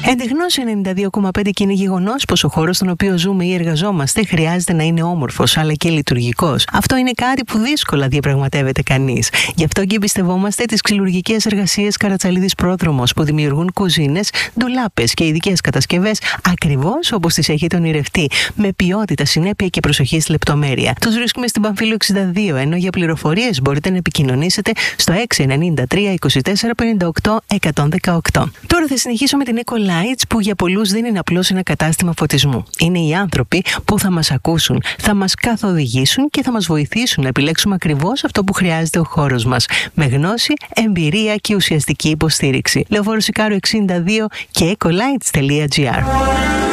Εντεχνώς 92,5 και είναι γεγονός πως ο χώρος στον οποίο ζούμε ή εργαζόμαστε χρειάζεται να είναι όμορφος αλλά και λειτουργικός. Αυτό είναι κάτι που δύσκολα διαπραγματεύεται κανείς. Γι' αυτό και εμπιστευόμαστε τις ξυλουργικές εργασίες Καρατσαλίδης Πρόδρομος που δημιουργούν κουζίνες, ντουλάπες και ειδικές κατασκευές ακριβώς όπως τις έχετε ονειρευτεί, με ποιότητα, συνέπεια και προσοχή στη λεπτομέρεια. Τους βρίσκουμε στην Παμφύλου 62, ενώ για πληροφορίες μπορείτε να επικοινωνήσετε στο 693 24 58 118. Τώρα θα συνεχίσω με την Eco-Lights, που για πολλούς δεν είναι απλώς ένα κατάστημα φωτισμού. Είναι οι άνθρωποι που θα μας ακούσουν, θα μας καθοδηγήσουν και θα μας βοηθήσουν να επιλέξουμε ακριβώς αυτό που χρειάζεται ο χώρος μας, με γνώση, εμπειρία και ουσιαστική υποστήριξη. Λεωφόρο Σικάρου 62 και ecolights.gr.